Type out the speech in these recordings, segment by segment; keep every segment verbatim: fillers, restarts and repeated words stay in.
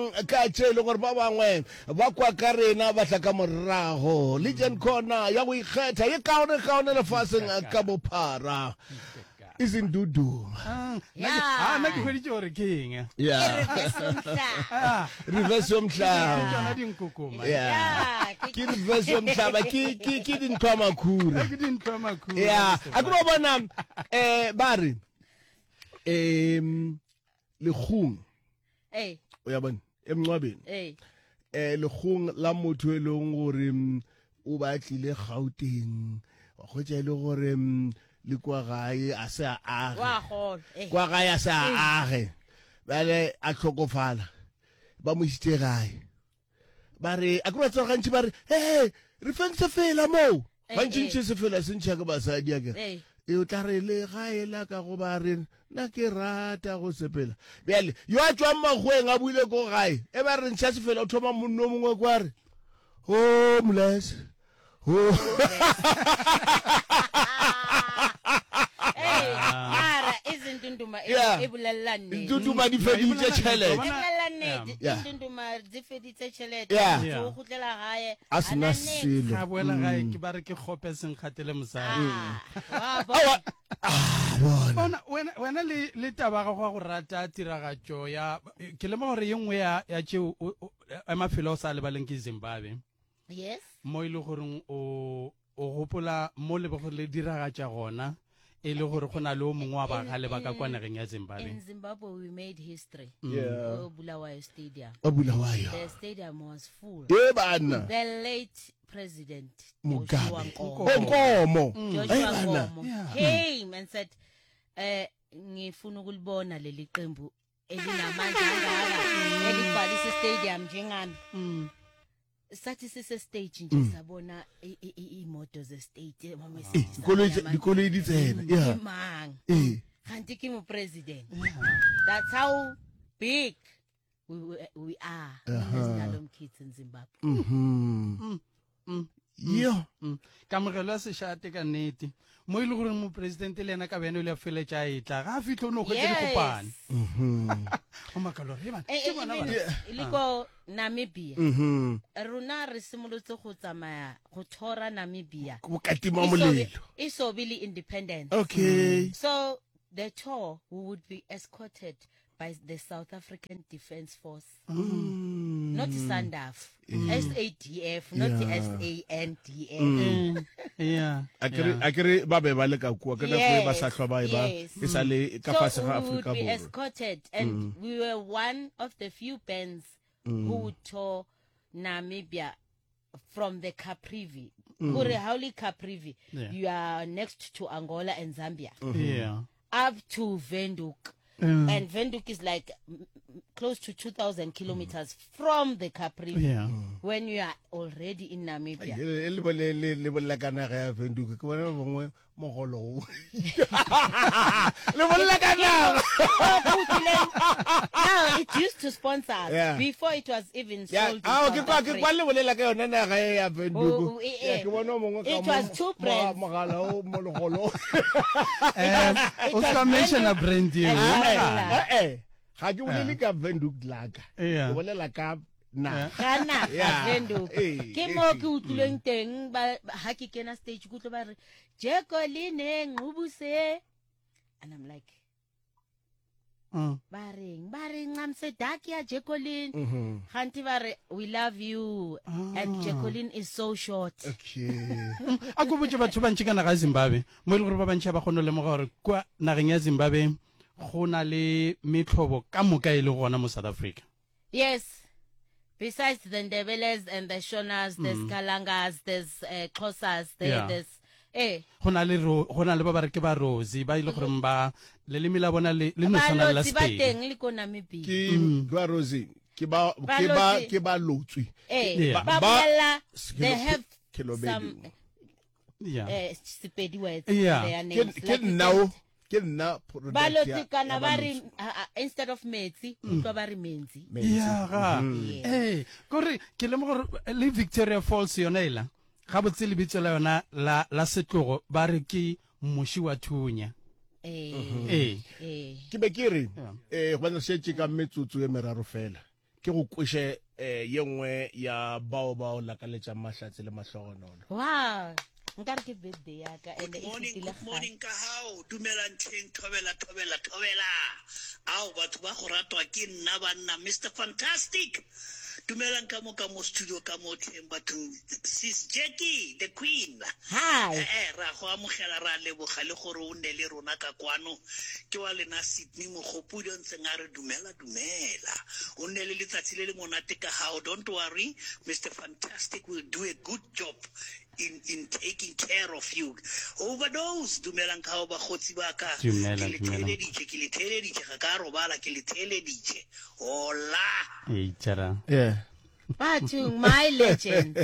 bang ka tshelo gore ba bangwe ba kwa ka rena ba tla ka morago Legend Corner ya go ikgetha e kaone kaone lefatsheng ka bophara izindudu ah nna ke hweditse gore ke eng yeah reverse yomhlaba tsona dinkokoma yeah ke reverse yomhlaba ke ke ke dintwa makhura ke dintwa makhura yeah akuno bona eh bari em legong eh uyabona emncwabeni eh eh legong la motho e leng gore o ba tlile Gauteng wa go tshela gore le kwa gae a se a age wa go kwa gae a se a age bale a tlhokofala ba mo itse gae ba re a kgwa tsa gantsi ba re eh re fentse fela mo ba ntse se fela se ntšha ka basadi ya ke e o tla re le gae la ka go ba re na ke rata go sepela bjale yo a tswa magweng a buile go gae e ba re ntšha se fela o thoma monno mongwe kwa re oh mles oh Ndunduma ebulallane Ndunduma di feditse tšhelete ebulallane Ndunduma di feditse tšhelete go gotlela gae asina selo ga boela gae ke ba re ke gope seng kgatele mosadi bona wena wena le le tabaga go go rata tiragatšo ya ke le mo gore yengwe ya ya tšeo a mafelo o sa le baleng ke Zimbabwe yes mo ile gore o o gopola mo le go le diragatša gona e le gore gona le o mongwe wa bagale ba ka kwa nageng ya Zimbabwe. In Zimbabwe we made history. Yeah. Bulawayo Stadium. Bulawayo. The stadium was full. Eh bana. The late president Mugabe Nkomo Joshua Nkomo came and said eh ngifuna ukulibona leli qembu elinamandla angaka elibhalisa stadium njengami. Sathi sise stage nje sabona imoto ze state mama sisi ikolo iditsela yeah mang eh kanti ke mo president that's how big we we are as kids in Zimbabwe mhm yo kamogelo ya seshate ka nnete mo ile gore mo president le ena ka bene le fele tsa itla ga fitlo no go tse dikopane mhm o makalo re ba ke bona ba iliko Namibia mhm runa re simolotse go tsamaya go thora Namibia go katima molelo iso bili independence okay so the tour we would be escorted by the South African Defence Force. Mm. Not SANDF. Mm. S A D F, not Yeah. S A N D F. Mm. Yeah. Akere akere ba be ba le ka kwa ka Yes, ba sa tlhoba e ba yes. e sa le ka fase ga So we would Afrika be Borwa escorted, and we were one of the few bands who would tour Namibia from the Caprivi. Kure Hauli Caprivi. Yeah. You are next to Angola and Zambia. Yeah. Up to Windhoek. Mm. And Windhoek is like mm, mm, close to two thousand kilometers from the Caprivi. Yeah. When you are already in Namibia. le le le le le bolla kana ga ya Windhoek ke bona bongwe mogolo le bolla kana Now it used to sponsor us Yeah. before it was even ya sold. to ah ke South kwa ke Africa. kwa le bolela ka yona na ga ya Oh, Windhoek eh, ya eh. ke bona mongwe ka It was two brands. mogala o mologolo Um, o ska mention a brand you. And eh eh ga ke bolele ka Windhoek laka Yeah. ke bolela ka na Ghana, Yeah. Windhoek. Eh, Ke eh, mo eh. ke utlwileng teng ba ha ke kena stage go tlo ba re Jacqueline Ngqubuse, and I'm like Mm. bareng bareng ngamse dak ya Jacqueline Mhm. ganti bare we love you and Jacqueline is so short. okay a go botse batho ba ntse kana ga Zimbabwe mo ile gore ba bantšha ba gone le mo gore kwa nageng ya Zimbabwe go na le metlhobo ka moka ile gona mo South Africa. Yes. Besides the Ndebeles and the Shonas, there's Kalangas, there's uh, Xhosas, there, Yeah. there's eh Go na le ro go na le ba ba re ke ba Rosie ba ile gore ba le le mila bona le le no sana la balotsi ba Spain. teng le ko Namibia. ke ba Rosie ke ba ke ba Balotsi. ke ba lotswi Eh, Yeah. ba Ba- bolela, Kilo- they have Kilobedi. some Yeah. eh Sepedi words. Yeah. Their ke names. ke Like you nna said, ke nna product balotsi ya- kana ya ba re balotsi. uh, uh, instead of metsi utlwa ba re menzi. Menzi. Yeah ga. Mhm. Eh, gore ke le mo gore le Victoria Falls yona ela. Ga botse le bitso la yona la la setlogo ba re ke moshi wa thunya. Eh Eh. eh ke be ke re Yeah. eh go na se ka metsotso e meraro fela ke go kwishe eh ye nngwe ya bao bao la ka letša mahlatse le mahlogonono. Wow. Nkare ke birthday ya ka and Good e morning, fetile good gae. morning ka hao. Dumela nteng thobela thobela thobela. Ao batho ba go ratwa ke nna banna Mister Fantastic. Dumela nka mo ka mo studio ka mo teng bathong Sis Jackie the Queen. Hi. Eh eh ra go amogela ra leboga le gore o ne le rona ka kwano ke wa lena Sydney mogopudi o ntseng a re dumela dumela o ne le letsatsi le le monate ka hao. Don't worry, Mister Fantastic will do a good job in in taking care of you. Overdose dumelang ka ba khotsi ba ka Dumela, ke le dumela. theleditše ke le theleditše ga ka robala ke le theleditše hola. e tšera Yeah. Bathong my legends.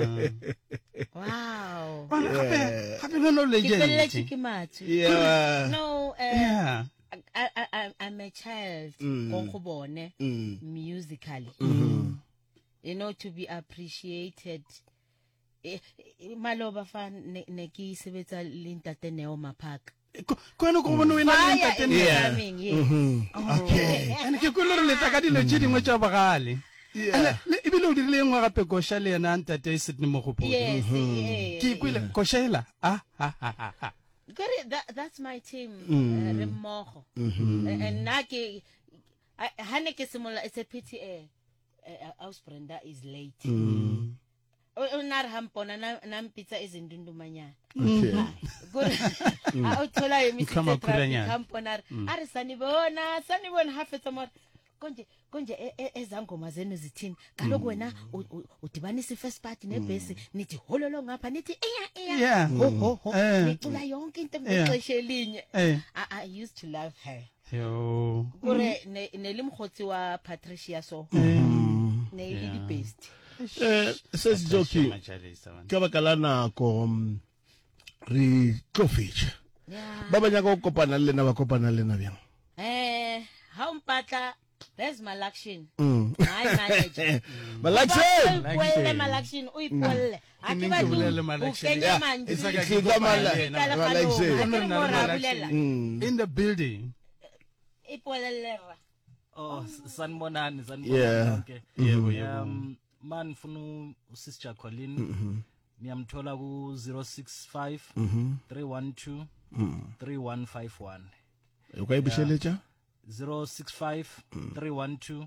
Wow. gape gape no no Ke feleletse legend ke matho. Yeah. No, uh, yeah I, I, I, I'm a child. Go go bone Mm. musically. You know, to be appreciated. Eh, eh, Maloba fa ne ne ke sebetsa le ntate Neo Maphaka. ko ene go bona o ena le Fire ntate and Neo. Yeah. drumming, yes. Mhm. Okay. ene ke kwele re letsa ka dilo tše dingwe tša bogale Yeah. Ene, le- ebile o dirile engwe gape koša le yena ntate Sydney mogopodi Yes, yes. ke kwele koša ela ah ah ah ah, ah. Got it, that, that's my team. Uh, re mmogo. Uh, and na ke I- ha ne ke simola, it's a pity eh uh, Aus Brenda is late. O o na re hampona na na mpitsa izindundumanyana. Okay. Good. A o thola e Ikhama misitse traffic khuranyana. hampona. Are sanibona, sanibona hafetsa mara. Konje konje e- e- ezangoma zenu zithini kaloku wena u- u- udibanisa i-first party nebhesi nithi hololo ngapha nithi iya iya Yeah. ho ho ho Eh. nicula yonke into Yeah. ngexesha elinye. Eh. I, I used to love her. yo Kore ne ne le mkhotsi wa Patricia so. Ne ile di best. Eh se se joki ka baka la nako mm, re tlofetše Yeah. ba ba nyaka go kopana le lena ba kopana le lena bjang. Eh, ha umpatla there's Malakshin. Mm. My manager. Malaxi Uipuelle Malakshin, uipuelle. Ke neng ke bolele Malakshin? Ukenya Yeah, manzi. e sa ka Ke ka mala- Malaxi. Malakshin. Mm. in the building Ipuellera. Oh, sanibonani, Yeah. sanibonani lonke. yebo yebo Um, man funu uSister Colleen. Niyamthola ku zero six five three one two three one five one. o ka e bušeletša zero six five three one two